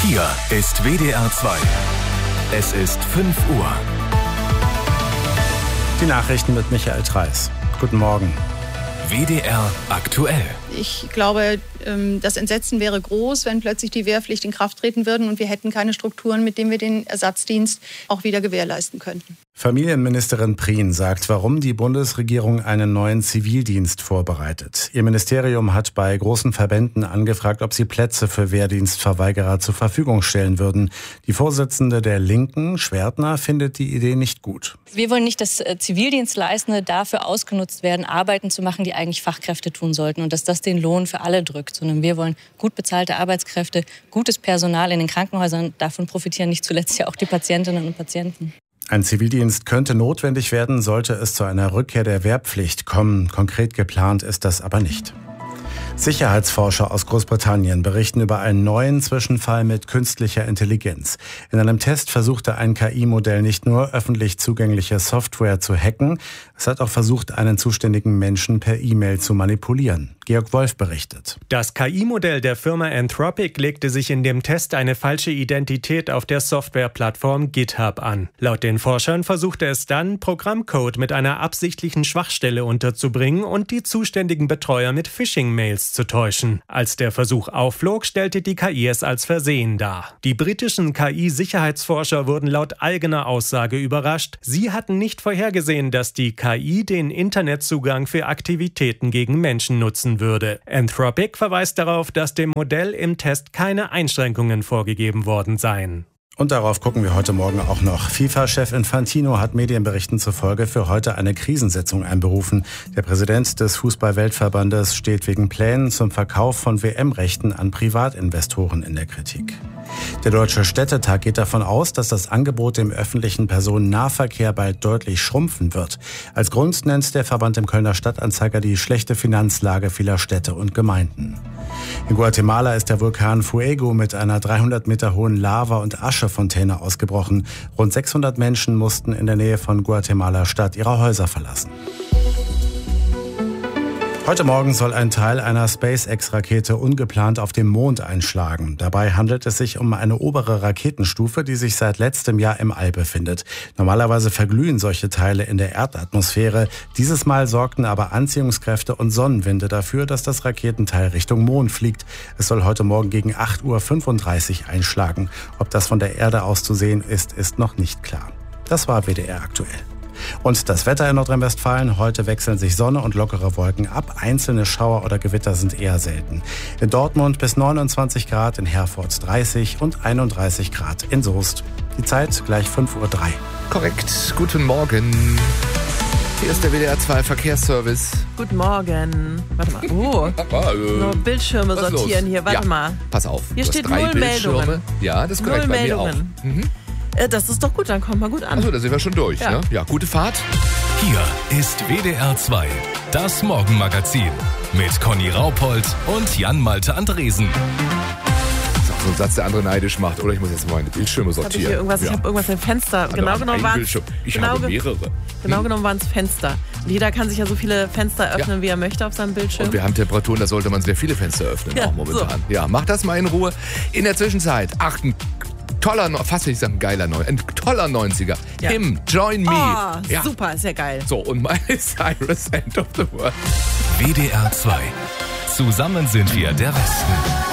Hier ist WDR 2. Es ist 5 Uhr. Die Nachrichten mit Michael Treiß. Guten Morgen. WDR aktuell. Ich glaube, das Entsetzen wäre groß, wenn plötzlich die Wehrpflicht in Kraft treten würde und wir hätten keine Strukturen, mit denen wir den Ersatzdienst auch wieder gewährleisten könnten. Familienministerin Prien sagt, warum die Bundesregierung einen neuen Zivildienst vorbereitet. Ihr Ministerium hat bei großen Verbänden angefragt, ob sie Plätze für Wehrdienstverweigerer zur Verfügung stellen würden. Die Vorsitzende der Linken, Schwertner, findet die Idee nicht gut. Wir wollen nicht, dass Zivildienstleistende dafür ausgenutzt werden, Arbeiten zu machen, die eigentlich Fachkräfte tun sollten und dass das den Lohn für alle drückt, sondern wir wollen gut bezahlte Arbeitskräfte, gutes Personal in den Krankenhäusern. Davon profitieren nicht zuletzt ja auch die Patientinnen und Patienten. Ein Zivildienst könnte notwendig werden, sollte es zu einer Rückkehr der Wehrpflicht kommen. Konkret geplant ist das aber nicht. Sicherheitsforscher aus Großbritannien berichten über einen neuen Zwischenfall mit künstlicher Intelligenz. In einem Test versuchte ein KI-Modell nicht nur öffentlich zugängliche Software zu hacken, es hat auch versucht, einen zuständigen Menschen per E-Mail zu manipulieren. Georg Wolf berichtet. Das KI-Modell der Firma Anthropic legte sich in dem Test eine falsche Identität auf der Softwareplattform GitHub an. Laut den Forschern versuchte es dann, Programmcode mit einer absichtlichen Schwachstelle unterzubringen und die zuständigen Betreuer mit Phishing-Mails zu täuschen. Als der Versuch aufflog, stellte die KI es als Versehen dar. Die britischen KI-Sicherheitsforscher wurden laut eigener Aussage überrascht. Sie hatten nicht vorhergesehen, dass die KI den Internetzugang für Aktivitäten gegen Menschen nutzen würde. Anthropic verweist darauf, dass dem Modell im Test keine Einschränkungen vorgegeben worden seien. Und darauf gucken wir heute Morgen auch noch. FIFA-Chef Infantino hat Medienberichten zufolge für heute eine Krisensitzung einberufen. Der Präsident des Fußball-Weltverbandes steht wegen Plänen zum Verkauf von WM-Rechten an Privatinvestoren in der Kritik. Der Deutsche Städtetag geht davon aus, dass das Angebot im öffentlichen Personennahverkehr bald deutlich schrumpfen wird. Als Grund nennt der Verband im Kölner Stadtanzeiger die schlechte Finanzlage vieler Städte und Gemeinden. In Guatemala ist der Vulkan Fuego mit einer 300 Meter hohen Lava- und Aschefontäne ausgebrochen. Rund 600 Menschen mussten in der Nähe von Guatemala-Stadt ihre Häuser verlassen. Heute Morgen soll ein Teil einer SpaceX-Rakete ungeplant auf dem Mond einschlagen. Dabei handelt es sich um eine obere Raketenstufe, die sich seit letztem Jahr im All befindet. Normalerweise verglühen solche Teile in der Erdatmosphäre. Dieses Mal sorgten aber Anziehungskräfte und Sonnenwinde dafür, dass das Raketenteil Richtung Mond fliegt. Es soll heute Morgen gegen 8:35 Uhr einschlagen. Ob das von der Erde aus zu sehen ist, ist noch nicht klar. Das war WDR aktuell. Und das Wetter in Nordrhein-Westfalen. Heute wechseln sich Sonne und lockere Wolken ab. Einzelne Schauer oder Gewitter sind eher selten. In Dortmund bis 29 Grad, in Herford 30 und 31 Grad in Soest. Die Zeit gleich 5:03 Uhr. Korrekt. Guten Morgen. Hier ist der WDR 2 Verkehrsservice. Guten Morgen. Warte mal. Oh, nur Bildschirme sortieren hier. Warte mal. Pass auf. Hier du steht hast 3 null Bildschirme. Meldungen. Ja, das ist korrekt. Null bei mir auch. Meldungen. Das ist doch gut, dann kommen wir gut an. Achso, da sind wir schon durch. Ja. Ne? Ja, gute Fahrt. Hier ist WDR 2. Das Morgenmagazin. Mit Conny Raupold und Jan-Malte Andresen. So ein Satz, der andere neidisch macht. Oder ich muss jetzt mal meine Bildschirme sortieren. Ich habe irgendwas im Fenster. Genau genommen waren es. Ich habe mehrere. Genau genommen waren es Fenster. Und jeder kann sich ja so viele Fenster öffnen, wie er möchte auf seinem Bildschirm. Und wir haben Temperaturen, da sollte man sehr viele Fenster öffnen, auch momentan. So. Ja, mach das mal in Ruhe. In der Zwischenzeit, ein toller 90er. Ja. Him, Join Me. Oh, ja. Super, ist ja geil. So, und Miley Cyrus, End of the World. WDR 2. Zusammen sind wir der Westen.